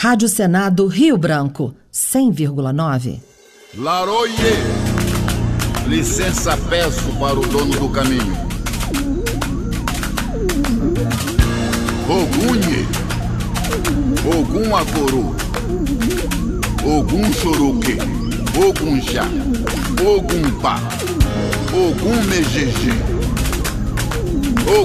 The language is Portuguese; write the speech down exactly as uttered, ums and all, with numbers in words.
Rádio Senado Rio Branco, cem vírgula nove. Laroie, licença peço para o dono do caminho. Ogunhe, Ogum Acorô, Ogum Choruque, Ogum Já, Ogum Pá, Ogum Mejeje.